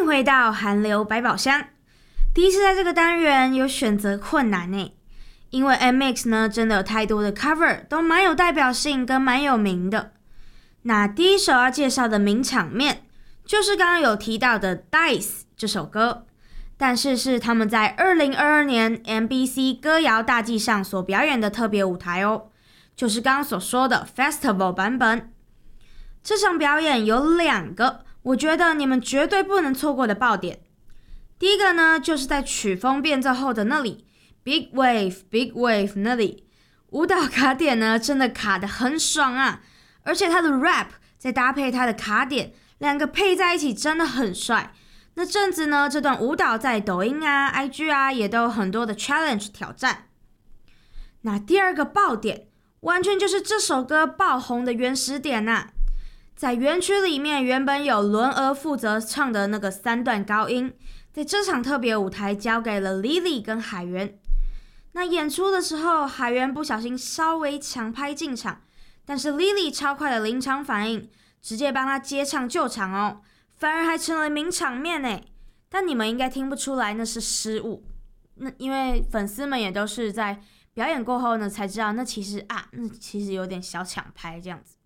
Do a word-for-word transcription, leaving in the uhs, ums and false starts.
迎回到韩流百宝箱。第一次在这个单元有选择困难呢，因为 M X 呢真的有太多的 cover 都蛮有代表性跟蛮有名的。那第一首要介绍的名场面就是刚刚有提到的 Dice 这首歌，但是是他们在二零二二年 M B C 歌谣大祭上所表演的特别舞台哦，就是刚刚所说的 Festival 版本。这场表演有两个我觉得你们绝对不能错过的爆点。第一个呢，就是在曲风变奏后的那里 Big Wave Big Wave 那里，舞蹈卡点呢真的卡得很爽啊，而且他的 rap 再搭配他的卡点，两个配在一起真的很帅。那阵子呢，这段舞蹈在抖音啊 I G 啊也都有很多的 challenge 挑战。那第二个爆点完全就是这首歌爆红的原始点啊，在园区里面原本有轮儿负责唱的那个三段高音，在这场特别舞台交给了 Lily 跟海源。那演出的时候，海源不小心稍微抢拍进场，但是 Lily 超快的临场反应，直接帮他接唱救场哦，反而还成了名场面呢。但你们应该听不出来那是失误，那因为粉丝们也都是在表演过后呢才知道，那其实啊，那其实有点小抢拍这样子。